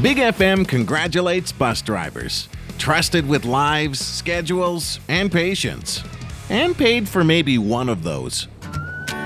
Big FM congratulates bus drivers. Trusted with lives, schedules, and patience. And paid for maybe one of those.